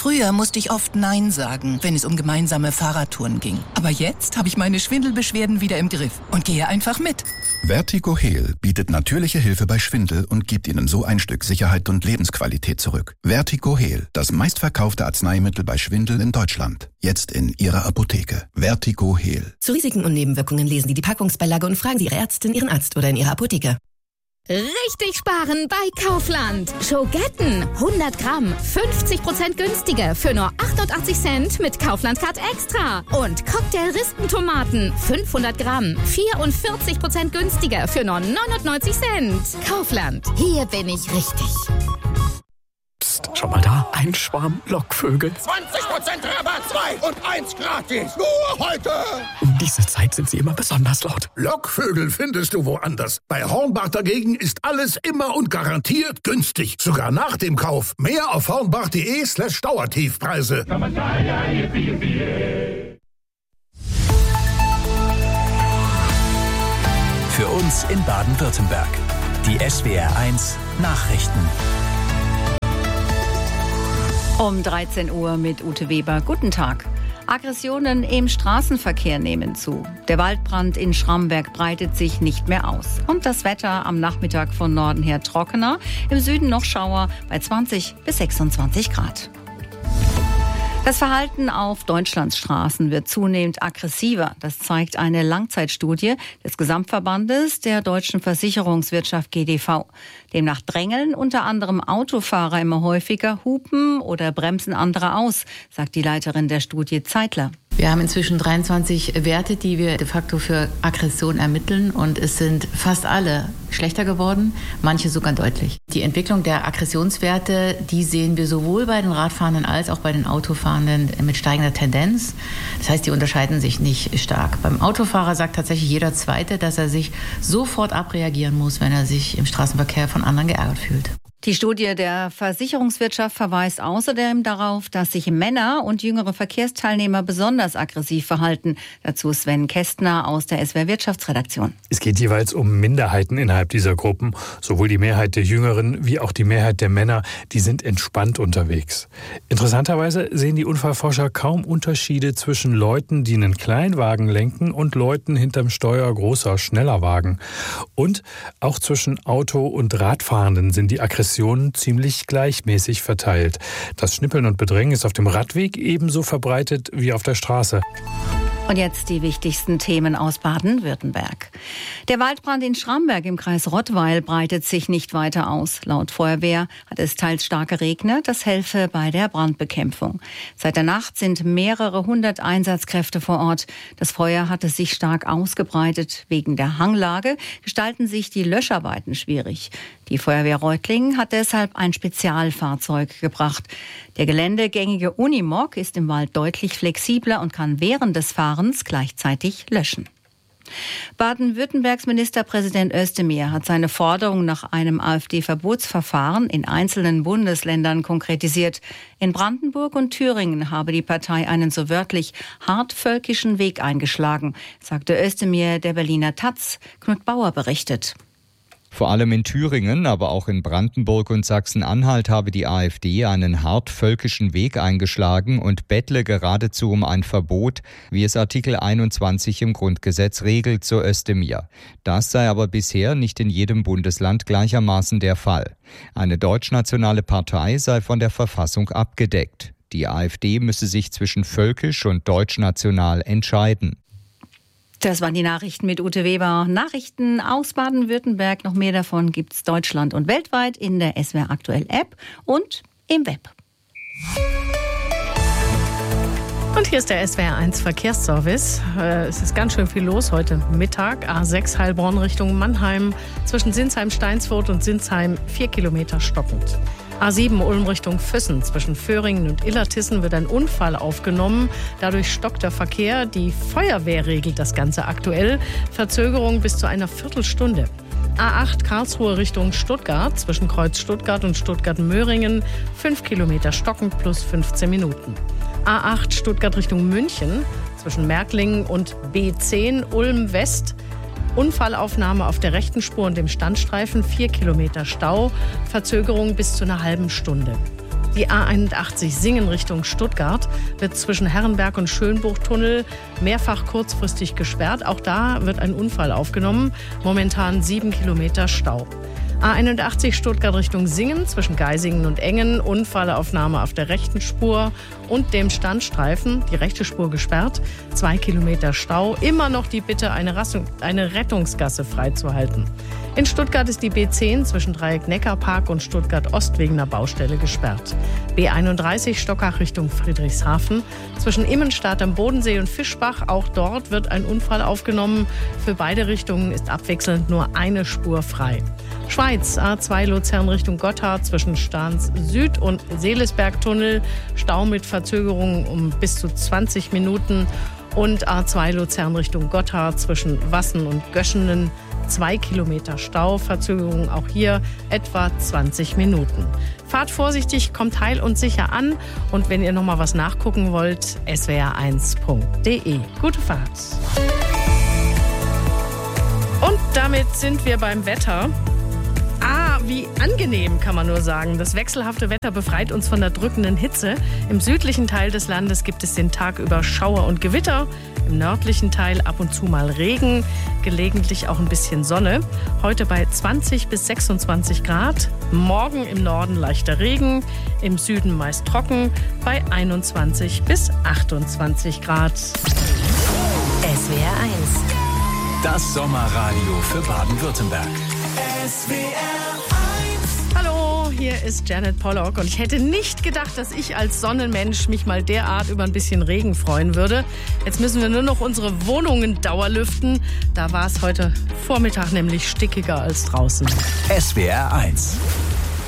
Früher musste ich oft Nein sagen, wenn es um gemeinsame Fahrradtouren ging. Aber jetzt habe ich meine Schwindelbeschwerden wieder im Griff und gehe einfach mit. Vertigo Heal bietet natürliche Hilfe bei Schwindel und gibt Ihnen so ein Stück Sicherheit und Lebensqualität zurück. Vertigo Heal, das meistverkaufte Arzneimittel bei Schwindel in Deutschland. Jetzt in Ihrer Apotheke. Vertigo Heal. Zu Risiken und Nebenwirkungen lesen Sie die Packungsbeilage und fragen Sie Ihre Ärztin, Ihren Arzt oder in Ihrer Apotheke. Richtig sparen bei Kaufland. Schogetten 100 Gramm, 50% günstiger für nur 88 Cent mit Kaufland Card Extra. Und Cocktail-Rispentomaten 500 Gramm, 44% günstiger für nur 99 Cent. Kaufland, hier bin ich richtig. Psst, schau mal da, ein Schwarm Lockvögel. 20% Rabatt, 2 und 1 gratis. Nur heute. Um diese Zeit sind sie immer besonders laut. Lockvögel findest du woanders. Bei Hornbach dagegen ist alles immer und garantiert günstig. Sogar nach dem Kauf. Mehr auf hornbach.de/Dauertiefpreise. Für uns in Baden-Württemberg. Die SWR1 Nachrichten. Um 13 Uhr mit Ute Weber. Guten Tag. Aggressionen im Straßenverkehr nehmen zu. Der Waldbrand in Schramberg breitet sich nicht mehr aus. Und das Wetter am Nachmittag von Norden her trockener. Im Süden noch Schauer bei 20 bis 26 Grad. Das Verhalten auf Deutschlands Straßen wird zunehmend aggressiver. Das zeigt eine Langzeitstudie des Gesamtverbandes der deutschen Versicherungswirtschaft GDV. Demnach drängeln unter anderem Autofahrer immer häufiger, hupen oder bremsen andere aus, sagt die Leiterin der Studie Zeitler. Wir haben inzwischen 23 Werte, die wir de facto für Aggression ermitteln, und es sind fast alle schlechter geworden, manche sogar deutlich. Die Entwicklung der Aggressionswerte, die sehen wir sowohl bei den Radfahrenden als auch bei den Autofahrenden mit steigender Tendenz. Das heißt, die unterscheiden sich nicht stark. Beim Autofahrer sagt tatsächlich jeder Zweite, dass er sich sofort abreagieren muss, wenn er sich im Straßenverkehr von anderen geärgert fühlt. Die Studie der Versicherungswirtschaft verweist außerdem darauf, dass sich Männer und jüngere Verkehrsteilnehmer besonders aggressiv verhalten. Dazu Sven Kästner aus der SWR Wirtschaftsredaktion. Es geht jeweils um Minderheiten innerhalb dieser Gruppen. Sowohl die Mehrheit der Jüngeren wie auch die Mehrheit der Männer, die sind entspannt unterwegs. Interessanterweise sehen die Unfallforscher kaum Unterschiede zwischen Leuten, die einen Kleinwagen lenken, und Leuten hinterm Steuer großer, schneller Wagen. Und auch zwischen Auto- und Radfahrenden sind die Aggressionen ziemlich gleichmäßig verteilt. Das Schnippeln und Bedrängen ist auf dem Radweg ebenso verbreitet wie auf der Straße. Und jetzt die wichtigsten Themen aus Baden-Württemberg. Der Waldbrand in Schramberg im Kreis Rottweil breitet sich nicht weiter aus. Laut Feuerwehr hat es teils stark geregnet. Das helfe bei der Brandbekämpfung. Seit der Nacht sind mehrere hundert Einsatzkräfte vor Ort. Das Feuer hatte sich stark ausgebreitet. Wegen der Hanglage gestalten sich die Löscharbeiten schwierig. Die Feuerwehr Reutlingen hat deshalb ein Spezialfahrzeug gebracht. Der geländegängige Unimog ist im Wald deutlich flexibler und kann während des Fahrens gleichzeitig löschen. Baden-Württembergs Ministerpräsident Özdemir hat seine Forderung nach einem AfD-Verbotsverfahren in einzelnen Bundesländern konkretisiert. In Brandenburg und Thüringen habe die Partei einen so wörtlich hartvölkischen Weg eingeschlagen, sagte Özdemir der Berliner Taz. Knut Bauer berichtet. Vor allem in Thüringen, aber auch in Brandenburg und Sachsen-Anhalt habe die AfD einen hartvölkischen Weg eingeschlagen und bettle geradezu um ein Verbot, wie es Artikel 21 im Grundgesetz regelt, so Özdemir. Das sei aber bisher nicht in jedem Bundesland gleichermaßen der Fall. Eine deutschnationale Partei sei von der Verfassung abgedeckt. Die AfD müsse sich zwischen völkisch und deutschnational entscheiden. Das waren die Nachrichten mit Ute Weber. Nachrichten aus Baden-Württemberg. Noch mehr davon gibt's deutschland- und weltweit in der SWR Aktuell App und im Web. Und hier ist der SWR1 Verkehrsservice. Es ist ganz schön viel los heute Mittag. A6 Heilbronn Richtung Mannheim. Zwischen Sinsheim-Steinsfurt und Sinsheim 4 Kilometer stockend. A7 Ulm Richtung Füssen. Zwischen Föhringen und Illertissen wird ein Unfall aufgenommen. Dadurch stockt der Verkehr. Die Feuerwehr regelt das Ganze aktuell. Verzögerung bis zu einer Viertelstunde. A8 Karlsruhe Richtung Stuttgart. Zwischen Kreuz Stuttgart und Stuttgart-Möhringen 5 Kilometer stockend plus 15 Minuten. A8 Stuttgart Richtung München. Zwischen Märklingen und B10 Ulm West. Unfallaufnahme auf der rechten Spur und dem Standstreifen, 4 Kilometer Stau, Verzögerung bis zu einer halben Stunde. Die A81 Singen Richtung Stuttgart wird zwischen Herrenberg und Schönbuchtunnel mehrfach kurzfristig gesperrt. Auch da wird ein Unfall aufgenommen. Momentan 7 Kilometer Stau. A81 Stuttgart Richtung Singen zwischen Geisingen und Engen. Unfallaufnahme auf der rechten Spur und dem Standstreifen. Die rechte Spur gesperrt. 2 Kilometer Stau. Immer noch die Bitte, eine Rettungsgasse freizuhalten. In Stuttgart ist die B10 zwischen Dreieck Neckarpark und Stuttgart Ost wegen einer Baustelle gesperrt. B31 Stockach Richtung Friedrichshafen zwischen Immenstadt am Bodensee und Fischbach. Auch dort wird ein Unfall aufgenommen. Für beide Richtungen ist abwechselnd nur eine Spur frei. Schweiz, A2 Luzern Richtung Gotthard zwischen Stahns Süd und Seelisbergtunnel. Stau mit Verzögerungen um bis zu 20 Minuten. Und A2 Luzern Richtung Gotthard zwischen Wassen und Göschenen. 2 Kilometer Stau, Verzögerung auch hier etwa 20 Minuten. Fahrt vorsichtig, kommt heil und sicher an. Und wenn ihr noch mal was nachgucken wollt, swr1.de. Gute Fahrt. Und damit sind wir beim Wetter. Wie angenehm, kann man nur sagen. Das wechselhafte Wetter befreit uns von der drückenden Hitze. Im südlichen Teil des Landes gibt es den Tag über Schauer und Gewitter. Im nördlichen Teil ab und zu mal Regen, gelegentlich auch ein bisschen Sonne. Heute bei 20 bis 26 Grad. Morgen im Norden leichter Regen, im Süden meist trocken bei 21 bis 28 Grad. SWR 1. Das Sommerradio für Baden-Württemberg. Hallo, hier ist Janet Pollock und ich hätte nicht gedacht, dass ich als Sonnenmensch mich mal derart über ein bisschen Regen freuen würde. Jetzt müssen wir nur noch unsere Wohnungen dauerlüften. Da war es heute Vormittag nämlich stickiger als draußen. SWR 1